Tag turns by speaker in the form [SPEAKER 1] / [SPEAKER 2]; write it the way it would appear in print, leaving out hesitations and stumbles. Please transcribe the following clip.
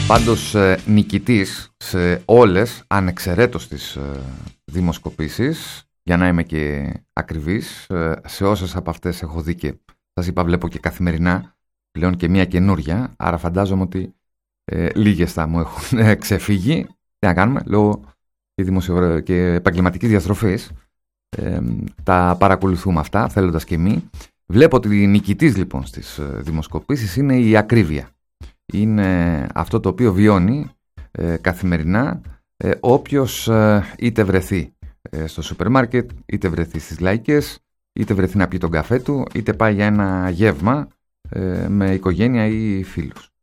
[SPEAKER 1] Πάντως νικητής σε όλες, ανεξαιρέτως τις δημοσκοπήσεις, για να είμαι και ακριβής, σε όσες από αυτές έχω δει και σας είπα βλέπω και καθημερινά, πλέον και μία καινούρια, άρα φαντάζομαι ότι λίγες θα μου έχουν ξεφύγει. Τι να κάνουμε, λόγω και επαγγελματικής διαστροφής, τα παρακολουθούμε αυτά, θέλοντας και εμείς. Βλέπω ότι νικητής λοιπόν στις δημοσκοπήσεις είναι η ακρίβεια. Είναι αυτό το οποίο βιώνει καθημερινά όποιος είτε βρεθεί στο σούπερ μάρκετ, είτε βρεθεί στις λαϊκές, είτε βρεθεί να πιει τον καφέ του, είτε πάει για ένα γεύμα με οικογένεια ή φίλους.